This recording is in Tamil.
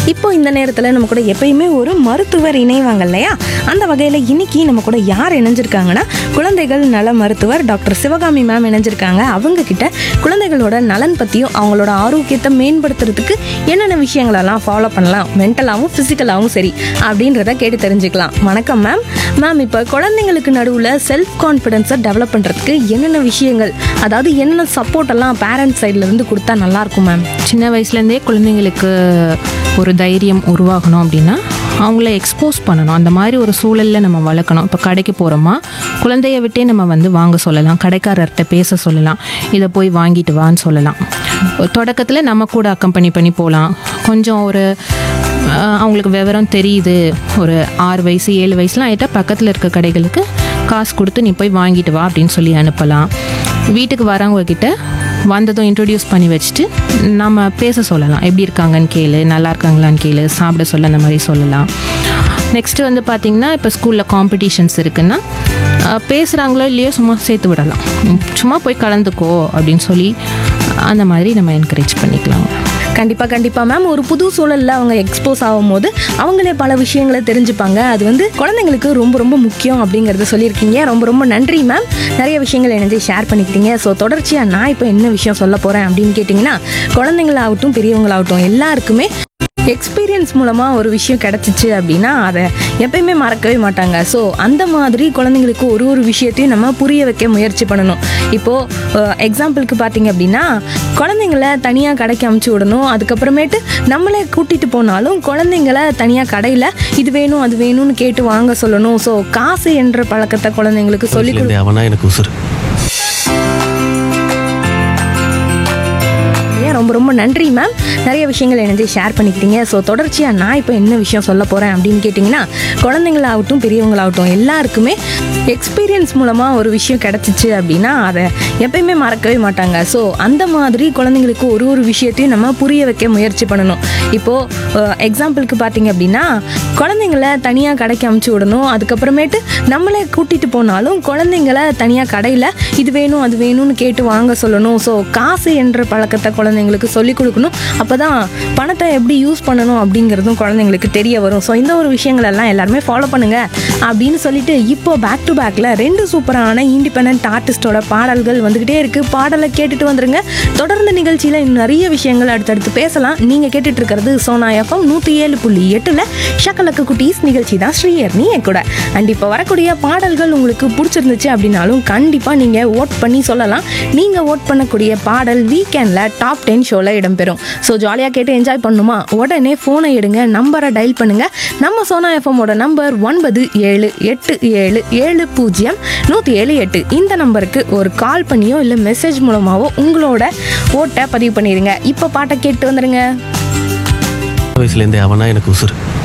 இப்போ இந்த நேரத்தில் நம்ம கூட எப்பயுமே ஒரு மருத்துவர் இணைவாங்க இல்லையா? அந்த வகையில் இன்னைக்கு நம்ம கூட யார் இணைஞ்சிருக்காங்கன்னா, குழந்தைகள் நல மருத்துவர் டாக்டர் சிவகாமி மேம் இணைஞ்சிருக்காங்க. அவங்க கிட்ட குழந்தைகளோட நலன் பற்றியும் அவங்களோட ஆரோக்கியத்தை மேம்படுத்துறதுக்கு என்னென்ன விஷயங்களெல்லாம் ஃபாலோ பண்ணலாம், மென்டலாகவும் ஃபிசிக்கலாகவும் சரி அப்படின்றத கேட்டு தெரிஞ்சுக்கலாம். வணக்கம் மேம். மேம், இப்போ குழந்தைங்களுக்கு நடுவில் செல்ஃப் கான்ஃபிடென்ஸை டெவலப் பண்ணுறதுக்கு என்னென்ன விஷயங்கள், அதாவது என்னென்ன சப்போர்ட் எல்லாம் பேரண்ட்ஸ் சைட்லேருந்து கொடுத்தா நல்லாயிருக்கும் மேம்? சின்ன வயசுலேருந்தே குழந்தைங்களுக்கு ஒரு தைரியம் உருவாகணும் அப்படின்னா அவங்கள எக்ஸ்போஸ் பண்ணணும். அந்த மாதிரி ஒரு சூழலில் நம்ம வளர்க்கணும். இப்போ கடைக்கு போகிறோமா, குழந்தைய விட்டே நம்ம வாங்க சொல்லலாம், கடைக்காரர்கிட்ட பேச சொல்லலாம், இதை போய் வாங்கிட்டு வான்னு சொல்லலாம். தொடக்கத்தில் நம்ம கூட அக்கம்பெனி பண்ணி போகலாம். கொஞ்சம் ஒரு அவங்களுக்கு விவரம் தெரியுது, ஒரு 6 வயசு 7 வயசுலாம் ஆகிட்டா பக்கத்தில் இருக்க கடைகளுக்கு காசு கொடுத்து நீ போய் வாங்கிட்டு வா அப்படின்னு சொல்லி அனுப்பலாம். வீட்டுக்கு வரவங்க கிட்ட வந்ததும் இன்ட்ரடியூஸ் பண்ணி வச்சுட்டு நம்ம பேச சொல்லலாம். எப்படி இருக்காங்கன்னு கேளு, நல்லா இருக்காங்களான்னு கேளு, சாப்பிட சொல்ல, அந்த மாதிரி சொல்லலாம். நெக்ஸ்ட்டு பார்த்திங்கன்னா, இப்போ ஸ்கூலில் காம்படிஷன்ஸ் இருக்குன்னா பேசுகிறாங்களோ இல்லையோ சும்மா சேர்த்து விடலாம். சும்மா போய் கலந்துக்கோ அப்படின்னு சொல்லி அந்த மாதிரி நம்ம என்கரேஜ் பண்ணிக்கலாம். கண்டிப்பாக மேம். ஒரு புது சூழலில் அவங்க எக்ஸ்போஸ் ஆகும் போது அவங்களே பல விஷயங்களை தெரிஞ்சுப்பாங்க. அது குழந்தைங்களுக்கு ரொம்ப ரொம்ப முக்கியம் அப்படிங்கிறத சொல்லியிருக்கீங்க. ரொம்ப ரொம்ப நன்றி மேம். நிறைய விஷயங்கள் எனக்கு ஷேர் பண்ணிக்கிட்டீங்க. ஸோ தொடர்ச்சியாக நான் இப்போ என்ன விஷயம் சொல்ல போகிறேன் அப்படின்னு கேட்டிங்கன்னா, குழந்தைங்களாகட்டும் பெரியவங்களாகட்டும் எல்லாருக்குமே எக்ஸ்பீரியன்ஸ் மூலமாக ஒரு விஷயம் கிடச்சிச்சு அப்படின்னா அதை எப்பயுமே மறக்கவே மாட்டாங்க. ஸோ அந்த மாதிரி குழந்தைங்களுக்கு ஒரு விஷயத்தையும் நம்ம புரிய வைக்க முயற்சி பண்ணணும். இப்போது எக்ஸாம்பிளுக்கு பார்த்தீங்க அப்படின்னா, குழந்தைங்கள தனியாக கடைக்கு அமுச்சு விடணும். அதுக்கப்புறமேட்டு நம்மளே கூட்டிகிட்டு போனாலும் குழந்தைங்கள தனியாக கடையில் இது வேணும் அது வேணும்னு கேட்டு வாங்க சொல்லணும். ஸோ காசு என்ற பழக்கத்தை குழந்தைங்களுக்கு சொல்லி ரொம்ப ரொம்ப நன்றி மேம். நிறைய விஷயங்கள் எனக்கு ஷேர் பண்ணிக்கிட்டீங்க. ஸோ தொடர்ச்சியாக நான் இப்போ என்ன விஷயம் சொல்ல போகிறேன் அப்படின்னு கேட்டிங்கன்னா, குழந்தைங்களாகட்டும் பெரியவங்களாகட்டும் எல்லாருக்குமே எக்ஸ்பீரியன்ஸ் மூலமாக ஒரு விஷயம் கிடச்சிச்சு அப்படின்னா அதை எப்பயுமே மறக்கவே மாட்டாங்க. ஸோ அந்த மாதிரி குழந்தைங்களுக்கு ஒரு விஷயத்தையும் நம்ம புரிய வைக்க முயற்சி பண்ணணும். இப்போது எக்ஸாம்பிளுக்கு பார்த்தீங்க அப்படின்னா, குழந்தைங்கள தனியாக கடைக்கு அமுச்சு விடணும். அதுக்கப்புறமேட்டு நம்மளே கூட்டிகிட்டு போனாலும் குழந்தைங்கள தனியாக கடையில் இது வேணும் அது வேணும்னு கேட்டு வாங்க சொல்லணும். ஸோ காசு என்ற பழக்கத்தை குழந்தைங்களுக்கு சொல்லிக் கொடுக்கணும். அப்போ தான் பணத்தை எப்படி யூஸ் பண்ணணும் அப்படிங்கிறதும் குழந்தைங்களுக்கு தெரிய வரும். ஸோ இந்த ஒரு விஷயங்களெல்லாம் எல்லாருமே ஃபாலோ பண்ணுங்கள் அப்படின்னு சொல்லிட்டு, இப்போ பேக் டு பேக்கில் 2 சூப்பரான இண்டிபெண்டன்ட் ஆர்டிஸ்டோட பாடல்கள் வந்துக்கிட்டே இருக்குது. பாடலை கேட்டுட்டு வந்துருங்க. தொடர்ந்து நிகழ்ச்சியில் இன்னும் நிறைய விஷயங்கள் அடுத்தடுத்து பேசலாம். நீங்கள் கேட்டுட்டு இருக்கிறது சோனா எஃப்எம் 107.8 ஷக்கலக்கு குட்டீஸ் நிகழ்ச்சி தான். ஸ்ரீயர்னி என் கூட. அண்ட் இப்போ வரக்கூடிய பாடல்கள் உங்களுக்கு பிடிச்சிருந்துச்சு அப்படின்னாலும் கண்டிப்பாக நீங்கள் ஓட் பண்ணி சொல்லலாம். நீங்கள் ஓட் பண்ணக்கூடிய பாடல் வீக்கெண்டில் டாப் 10 ஷோவில் இடம்பெறும். ஸோ ஜாலியாக கேட்டு என்ஜாய் பண்ணணுமா? உடனே ஃபோனை எடுங்க, நம்பரை டயல் பண்ணுங்கள். நம்ம சோனா எஃப்எம்மோட நம்பர் 9787700178. இந்த நம்பருக்கு ஒரு கால் பண்ணியோ இல்லை மெசேஜ் மூலமாகவோ உங்களோட ஓட்டை பதிவு பண்ணிடுங்க. இப்போ பாட்டை கேட்டு வந்துடுங்க. வயசுலேருந்தே அவனா எனக்கு உசுறு.